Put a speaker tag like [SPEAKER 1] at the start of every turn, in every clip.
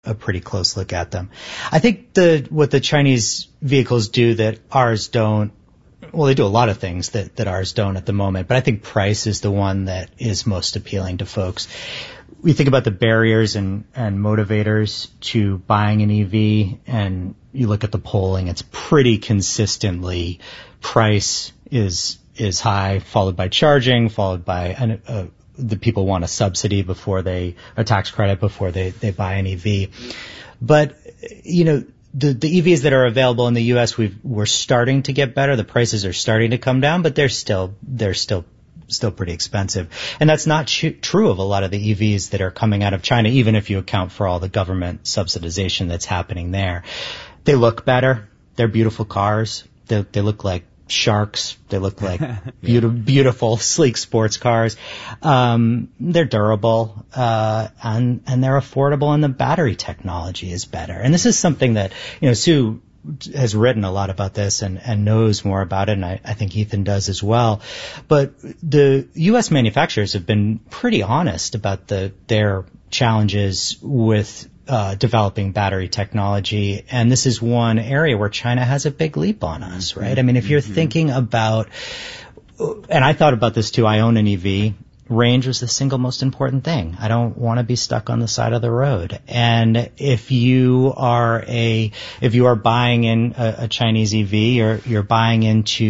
[SPEAKER 1] a pretty close look at them. I think what the Chinese vehicles do that ours don't, well, they do a lot of things that ours don't at the moment, but I think price is the one that is most appealing to folks. We think about the barriers and motivators to buying an EV, and you look at the polling, it's pretty consistently price is high, followed by charging, followed by the people want a subsidy a tax credit before they buy an EV. But, the EVs that are available in the U.S., we're starting to get better. The prices are starting to come down, but they're still pretty expensive. And that's not true of a lot of the EVs that are coming out of China, even if you account for all the government subsidization that's happening there. They look better. They're beautiful cars. They look like sharks. They look like beautiful, sleek sports cars. They're durable, and they're affordable, and the battery technology is better. And this is something that, Sue has written a lot about this and knows more about it, and I think Ethan does as well. But the U.S. manufacturers have been pretty honest about their challenges with developing battery technology, and this is one area where China has a big leap on us, right? I mean, if you're thinking about, and I thought about this too, I own an EV. Range was the single most important thing. I don't want to be stuck on the side of the road. And if you are buying in a Chinese EV, you're buying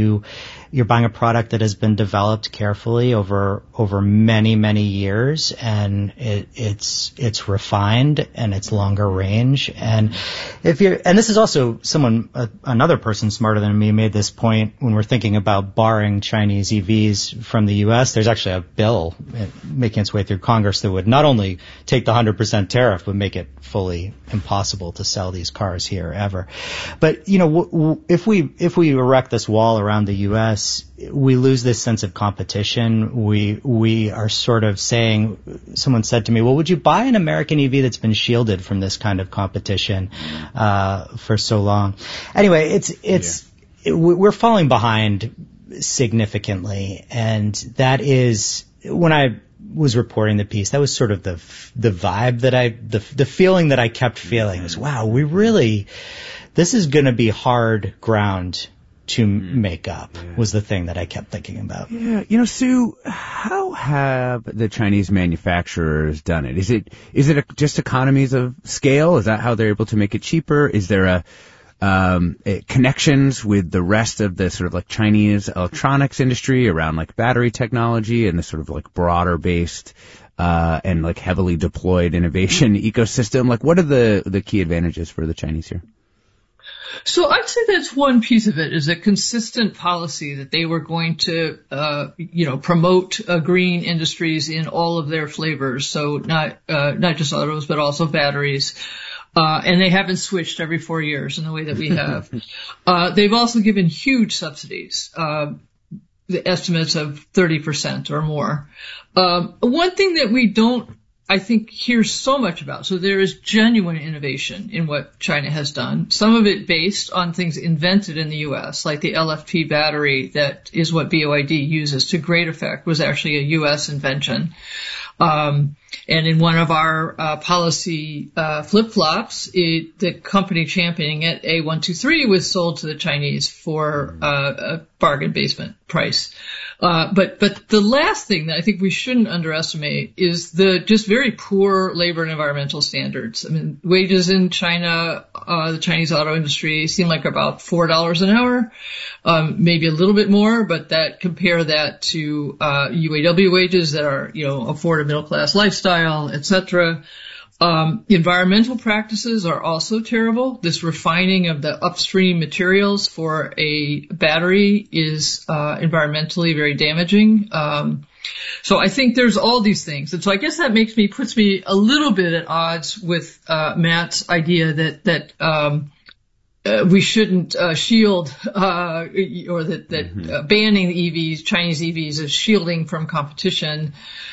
[SPEAKER 1] a product that has been developed carefully over many, many years, and it's refined and it's longer range. And this is also another person smarter than me made this point when we're thinking about barring Chinese EVs from the U.S. There's actually a bill making its way through Congress that would not only take the 100% tariff, but make it fully impossible to sell these cars here ever. But, if we erect this wall around the U.S., we lose this sense of competition. We are sort of saying, someone said to me, well, would you buy an American EV that's been shielded from this kind of competition for so long? Anyway, we're falling behind significantly, and that is, when I was reporting the piece, that was sort of the vibe the feeling that I kept feeling is, wow, this is going to be hard ground to make up, was the thing that I kept thinking about.
[SPEAKER 2] Yeah, Sue, how have the Chinese manufacturers done it? Is it just economies of scale? Is that how they're able to make it cheaper? Is there connections with the rest of the sort of like Chinese electronics industry around like battery technology and the sort of like broader based and like heavily deployed innovation ecosystem? Like, what are the key advantages for the Chinese here?
[SPEAKER 3] So I'd say that's one piece of it, is a consistent policy that they were going to, promote green industries in all of their flavors. So not just autos, but also batteries. And they haven't switched every 4 years in the way that we have. They've also given huge subsidies, the estimates of 30% or more. One thing that we don't, I think, hear so much about. So there is genuine innovation in what China has done. Some of it based on things invented in the U.S., like the LFP battery that is what BYD uses to great effect, was actually a U.S. invention. And in one of our policy flip-flops, the company championing it, A123, was sold to the Chinese for a bargain basement price. But the last thing that I think we shouldn't underestimate is the just very poor labor and environmental standards. I mean, wages in China, the Chinese auto industry, seem like about $4 an hour, maybe a little bit more, but compare that to UAW wages that are, afford a middle class lifestyle, etc. Environmental practices are also terrible. This refining of the upstream materials for a battery is environmentally very damaging. So I think there's all these things. And so I guess that puts me a little bit at odds with Matt's idea that we shouldn't shield or that banning the EVs, Chinese EVs, is shielding from competition.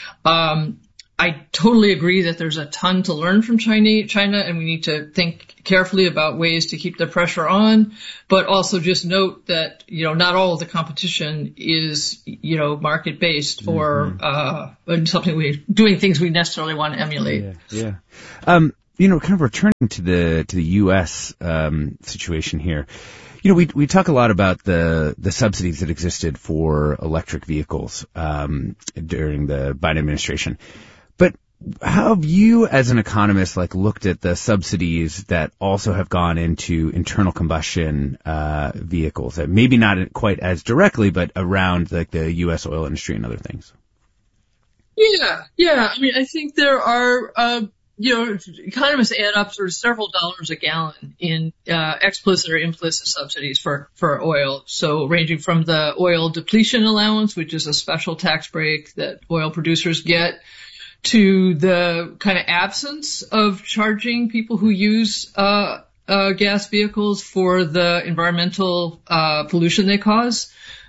[SPEAKER 3] I totally agree that there's a ton to learn from China, and we need to think carefully about ways to keep the pressure on, but also just note that, not all of the competition is, market-based or something doing things we necessarily want to emulate.
[SPEAKER 2] Yeah. kind of returning to the U.S. situation here. We talk a lot about the subsidies that existed for electric vehicles during the Biden administration, but how have you, as an economist, looked at the subsidies that also have gone into internal combustion vehicles? Maybe not quite as directly, but around the U.S. oil industry and other things.
[SPEAKER 3] Yeah. I mean, I think there are, economists add up sort of several dollars a gallon in explicit or implicit subsidies for oil. So ranging from the oil depletion allowance, which is a special tax break that oil producers get, to the kind of absence of charging people who use gas vehicles for the environmental pollution they cause.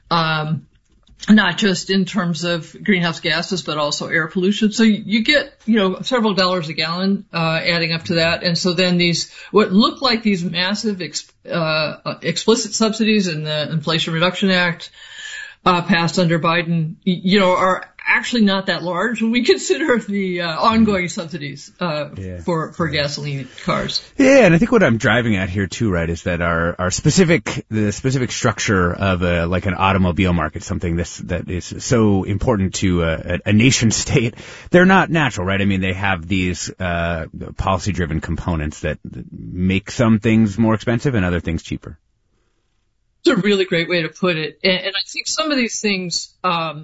[SPEAKER 3] Not just in terms of greenhouse gases, but also air pollution. So you get, several dollars a gallon, adding up to that. And so then what look like these massive, explicit subsidies in the Inflation Reduction Act, passed under Biden, are actually not that large when we consider the ongoing subsidies for gasoline cars.
[SPEAKER 2] Yeah, and I think what I'm driving at here too, right, is that the specific structure of an automobile market, something that is so important to a nation state, they're not natural, right? I mean, they have these policy-driven components that make some things more expensive and other things cheaper.
[SPEAKER 3] It's a really great way to put it. And I think some of these things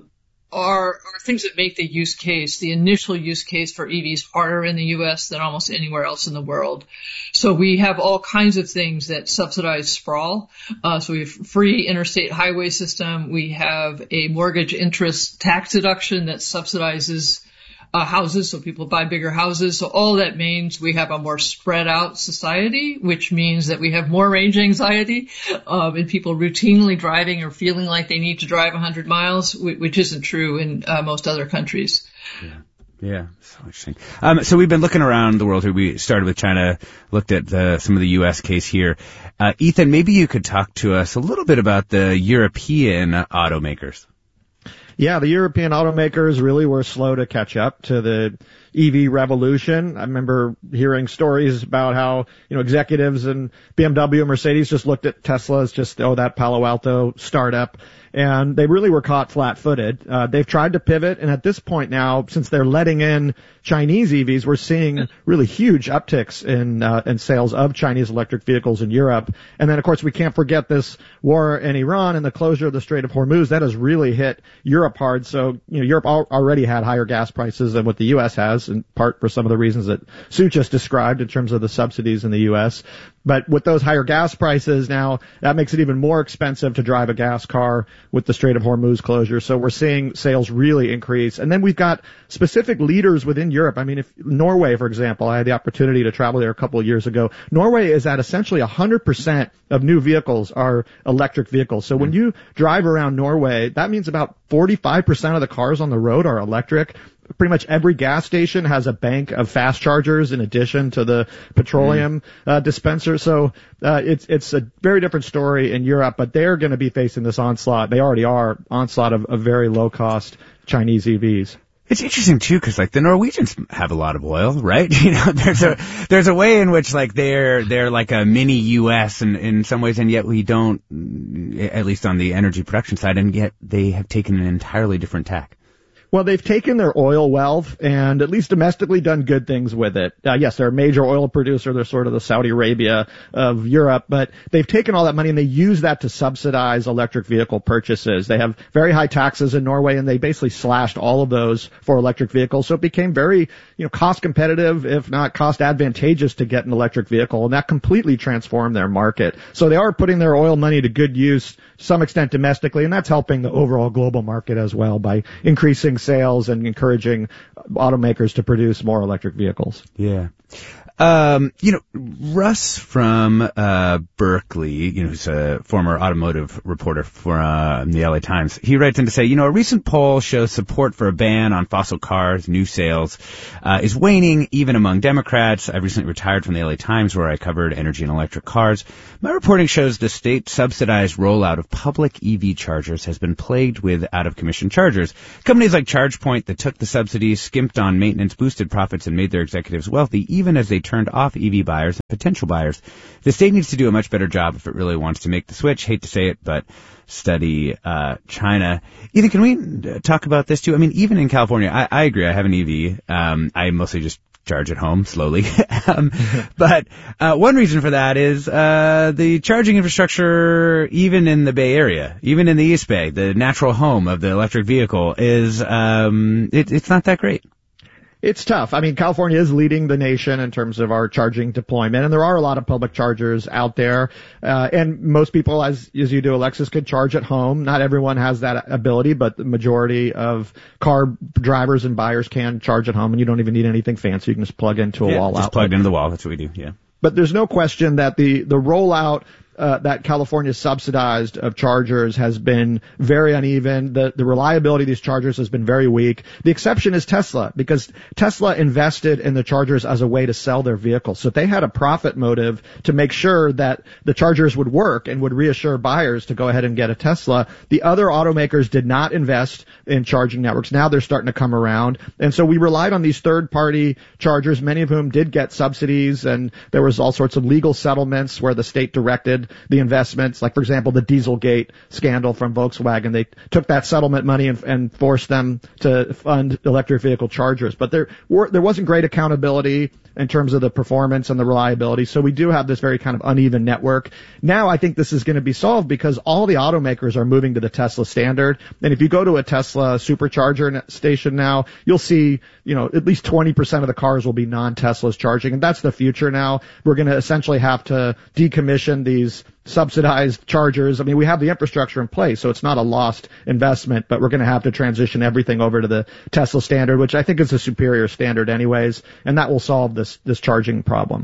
[SPEAKER 3] are things that make the initial use case for EVs harder in the U.S. than almost anywhere else in the world. So we have all kinds of things that subsidize sprawl. So we have free interstate highway system. We have a mortgage interest tax deduction that subsidizes houses, so people buy bigger houses. So all that means we have a more spread out society, which means that we have more range anxiety, and people routinely driving or feeling like they need to drive 100 miles, which isn't true in most other countries.
[SPEAKER 2] Yeah, so interesting. So we've been looking around the world here. We started with China, looked at some of the U.S. case here. Ethan, maybe you could talk to us a little bit about the European automakers.
[SPEAKER 4] Yeah, the European automakers really were slow to catch up to the EV revolution. I remember hearing stories about how, executives and BMW and Mercedes just looked at Tesla as just, that Palo Alto startup. And they really were caught flat-footed. They've tried to pivot, and at this point now, since they're letting in Chinese EVs, we're seeing really huge upticks in sales of Chinese electric vehicles in Europe. And then, of course, we can't forget this war in Iran and the closure of the Strait of Hormuz. That has really hit Europe hard. So, Europe already had higher gas prices than what the U.S. has, in part for some of the reasons that Sue just described in terms of the subsidies in the U.S. But with those higher gas prices now, that makes it even more expensive to drive a gas car with the Strait of Hormuz closure. So we're seeing sales really increase. And then we've got specific leaders within Europe. I mean, if Norway, for example, I had the opportunity to travel there a couple of years ago. Norway is at essentially 100% of new vehicles are electric vehicles. So when you drive around Norway, that means about 45% of the cars on the road are electric. Pretty much every gas station has a bank of fast chargers in addition to the petroleum dispenser. So it's a very different story in Europe, but they're going to be facing this onslaught. They already are onslaught of very low cost Chinese EVs.
[SPEAKER 2] It's interesting too, because the Norwegians have a lot of oil, right? There's a way in which they're like a mini U.S. in some ways, and yet we don't, at least on the energy production side, and yet they have taken an entirely different tack.
[SPEAKER 4] Well, they've taken their oil wealth and at least domestically done good things with it. Yes, they're a major oil producer. They're sort of the Saudi Arabia of Europe, but they've taken all that money and they use that to subsidize electric vehicle purchases. They have very high taxes in Norway and they basically slashed all of those for electric vehicles. So it became very, cost competitive, if not cost advantageous to get an electric vehicle, and that completely transformed their market. So they are putting their oil money to good use to some extent domestically, and that's helping the overall global market as well by increasing sales and encouraging automakers to produce more electric vehicles.
[SPEAKER 2] Yeah. Russ from Berkeley, who's a former automotive reporter for the LA Times, he writes in to say, a recent poll shows support for a ban on fossil cars, new sales, is waning even among Democrats. I recently retired from the LA Times where I covered energy and electric cars. My reporting shows the state-subsidized rollout of public EV chargers has been plagued with out-of-commission chargers. Companies like ChargePoint that took the subsidies, skimped on maintenance, boosted profits, and made their executives wealthy, even as they turned off EV buyers and potential buyers. The state needs to do a much better job if it really wants to make the switch. Hate to say it, but study China. Ethan, can we talk about this too? I mean, even in California, I agree. I have an EV. I mostly just charge at home slowly. But one reason for that is the charging infrastructure, even in the Bay Area, even in the East Bay, the natural home of the electric vehicle, is it's not that great.
[SPEAKER 4] It's tough. I mean, California is leading the nation in terms of our charging deployment, and there are a lot of public chargers out there. And most people, as you do, Alexis, could charge at home. Not everyone has that ability, but the majority of car drivers and buyers can charge at home, and you don't even need anything fancy. You can just plug into a wall outlet.
[SPEAKER 2] Just plugged into the wall. That's what we do. Yeah.
[SPEAKER 4] But there's no question that the rollout that California subsidized of chargers has been very uneven. The reliability of these chargers has been very weak. The exception is Tesla, because Tesla invested in the chargers as a way to sell their vehicles. So they had a profit motive to make sure that the chargers would work and would reassure buyers to go ahead and get a Tesla. The other automakers did not invest in charging networks. Now they're starting to come around. And so we relied on these third-party chargers, many of whom did get subsidies, and there was all sorts of legal settlements where the state directed the investments, like, for example, the Dieselgate scandal from Volkswagen. They took that settlement money and forced them to fund electric vehicle chargers. But there wasn't great accountability in terms of the performance and the reliability. So we do have this very kind of uneven network. Now I think this is going to be solved because all the automakers are moving to the Tesla standard. And if you go to a Tesla supercharger station now, you'll see, at least 20% of the cars will be non-Teslas charging. And that's the future now. We're going to essentially have to decommission these subsidized chargers. I mean, we have the infrastructure in place, so it's not a lost investment, but we're going to have to transition everything over to the Tesla standard, which I think is a superior standard anyways, and that will solve this charging problem.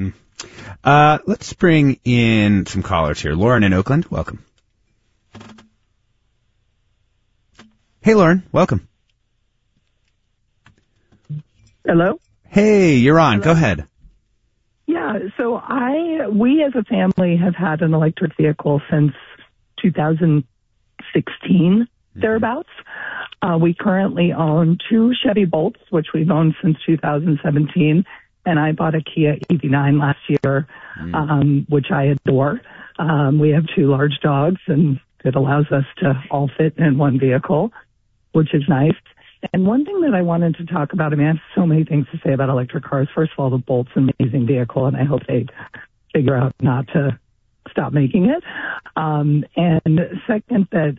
[SPEAKER 2] Let's bring in some callers here. Lauren in Oakland, welcome. Hey, Lauren, welcome.
[SPEAKER 5] Hello?
[SPEAKER 2] Hey, you're on. Hello. Go ahead.
[SPEAKER 5] Yeah, so we as a family have had an electric vehicle since 2016, thereabouts. We currently own 2 Chevy Bolts, which we've owned since 2017, and I bought a Kia EV9 last year, which I adore. We have 2 large dogs, and it allows us to all fit in one vehicle, which is nice. And one thing that I wanted to talk about, I mean, I have so many things to say about electric cars. First of all, the Bolt's an amazing vehicle, and I hope they figure out not to stop making it. And second, that,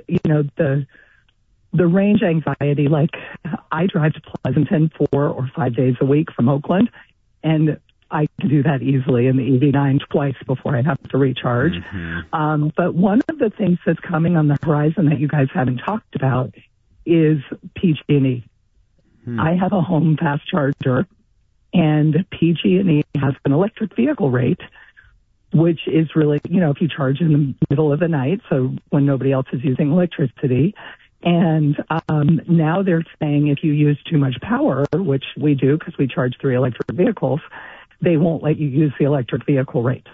[SPEAKER 5] the range anxiety, like I drive to Pleasanton 4 or 5 days a week from Oakland, and I can do that easily in the EV9 twice before I have to recharge. Mm-hmm. But one of the things that's coming on the horizon that you guys haven't talked about is PG&E. I have a home fast charger, and PG&E has an electric vehicle rate, which is really, if you charge in the middle of the night, so when nobody else is using electricity. And now they're saying if you use too much power, which we do because we charge 3 electric vehicles, they won't let you use the electric vehicle rate.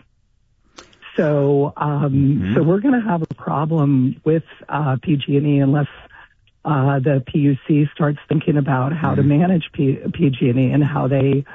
[SPEAKER 5] So so we're going to have a problem with PG&E unless the PUC starts thinking about how to manage PG&E and how they're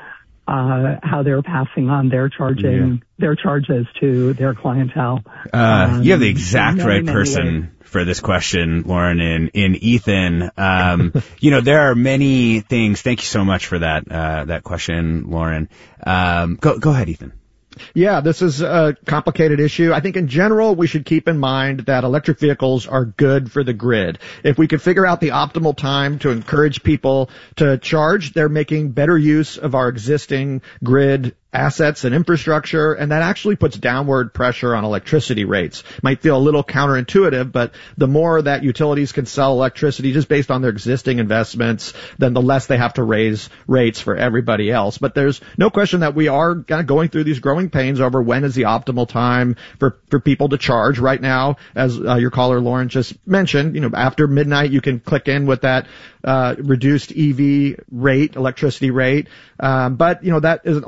[SPEAKER 5] passing on their charges to their clientele.
[SPEAKER 2] You have the exact right person for this question, Lauren, in Ethan. There are many things. Thank you so much for that question, Lauren. Go ahead, Ethan.
[SPEAKER 4] Yeah, this is a complicated issue. I think in general, we should keep in mind that electric vehicles are good for the grid. If we could figure out the optimal time to encourage people to charge, they're making better use of our existing grid assets and infrastructure, and that actually puts downward pressure on electricity rates. Might feel a little counterintuitive, but the more that utilities can sell electricity just based on their existing investments, then the less they have to raise rates for everybody else. But there's no question that we are kind of going through these growing pains over when is the optimal time for people to charge. Right now, as your caller Lauren just mentioned, after midnight you can click in with that reduced EV rate, electricity rate. But that isn't only going to last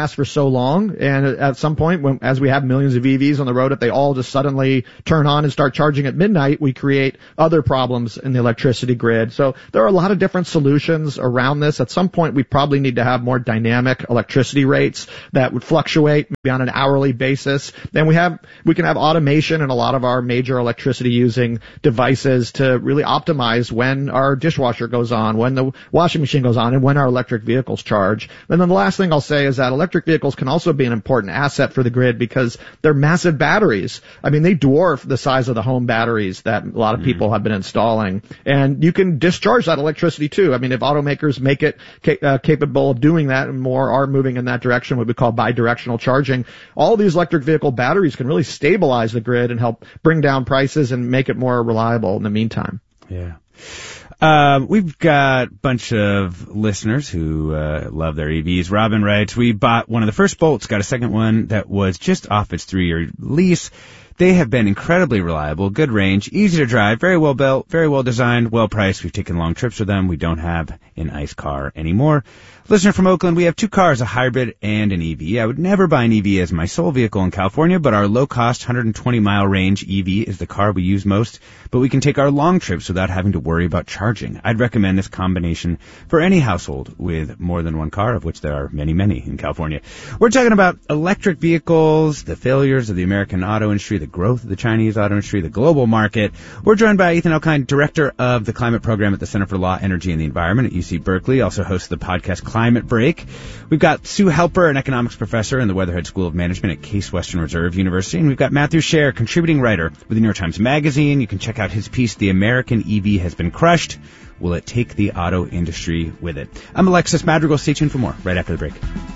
[SPEAKER 4] last for so long. And at some point, as we have millions of EVs on the road, if they all just suddenly turn on and start charging at midnight, we create other problems in the electricity grid. So there are a lot of different solutions around this. At some point, we probably need to have more dynamic electricity rates that would fluctuate maybe on an hourly basis. Then we can have automation in a lot of our major electricity using devices to really optimize when our dishwasher goes on, when the washing machine goes on, and when our electric vehicles charge. And then the last thing I'll say is that electric vehicles can also be an important asset for the grid because they're massive batteries. I mean, they dwarf the size of the home batteries that a lot of people have been installing. And you can discharge that electricity too. I mean, if automakers make it capable of doing that, and more are moving in that direction, what we call bidirectional charging, all these electric vehicle batteries can really stabilize the grid and help bring down prices and make it more reliable in the meantime.
[SPEAKER 2] Yeah. We've got a bunch of listeners who love their EVs. Robin writes, we bought one of the first Bolts, got a second one that was just off its 3-year lease. They have been incredibly reliable, good range, easy to drive, very well built, very well designed, well priced. We've taken long trips with them. We don't have an ICE car anymore. Listener from Oakland, we have 2 cars, a hybrid and an EV. I would never buy an EV as my sole vehicle in California, but our low-cost 120-mile range EV is the car we use most, but we can take our long trips without having to worry about charging. I'd recommend this combination for any household with more than one car, of which there are many, many in California. We're talking about electric vehicles, the failures of the American auto industry, the growth of the Chinese auto industry, the global market. We're joined by Ethan Elkind, director of the climate program at the Center for Law, Energy, and the Environment at UC Berkeley, also hosts the podcast Climate Break. We've got Sue Helper, an economics professor in the Weatherhead School of Management at Case Western Reserve University. And we've got Matthew Scher, contributing writer with the New York Times Magazine. You can check out his piece, The American EV Has Been Crushed. Will it take the auto industry with it? I'm Alexis Madrigal. Stay tuned for more right after the break.